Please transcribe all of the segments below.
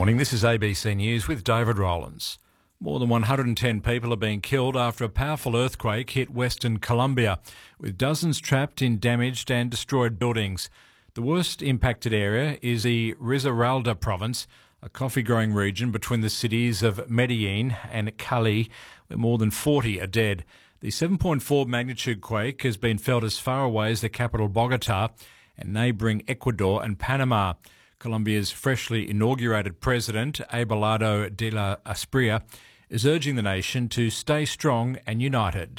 morning, this is ABC News with David Rowlands. More than 110 people are being killed after a powerful earthquake hit Western Colombia, with dozens trapped in damaged and destroyed buildings. The worst impacted area is the Risaralda province, a coffee-growing region between the cities of Medellin and Cali, where more than 40 are dead. The 7.4 magnitude quake has been felt as far away as the capital Bogota and neighbouring Ecuador and Panama. Colombia's freshly inaugurated president, Abelardo de la Espriella, is urging the nation to stay strong and united.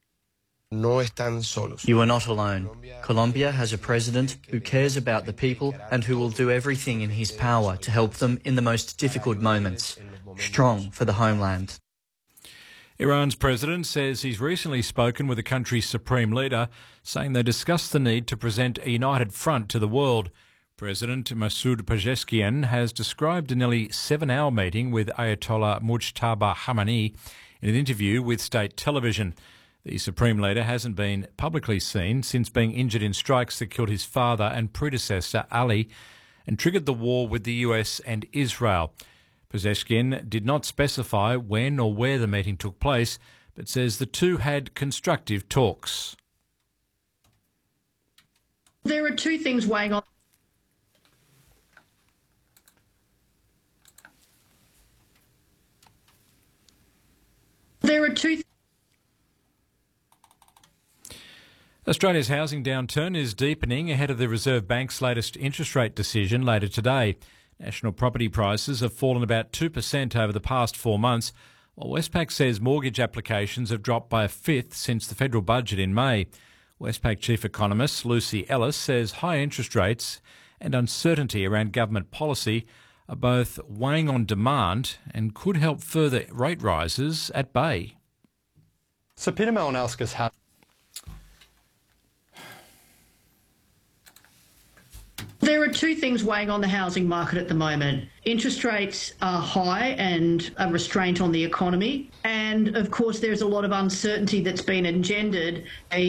You are not alone. Colombia has a president who cares about the people and who will do everything in his power to help them in the most difficult moments. Strong for the homeland. Iran's president says he's recently spoken with the country's supreme leader, saying they discussed the need to present a united front to the world. President Masoud Pezeshkian has described a nearly 7-hour meeting with Ayatollah Mujtaba Khamenei in an interview with state television. The Supreme Leader hasn't been publicly seen since being injured in strikes that killed his father and predecessor Ali and triggered the war with the US and Israel. Pezeshkian did not specify when or where the meeting took place, but says the two had constructive talks. There are two things weighing on. Australia's housing downturn is deepening ahead of the Reserve Bank's latest interest rate decision later today. National property prices have fallen about 2% over the past 4 months, while Westpac says mortgage applications have dropped by a fifth since the federal budget in May. Westpac chief economist Lucy Ellis says high interest rates and uncertainty around government policy are both weighing on demand and could help further rate rises at bay. So Peter Malinowskis has... There are two things weighing on the housing market at the moment. Interest rates are high and a restraint on the economy. And, of course, there's a lot of uncertainty that's been engendered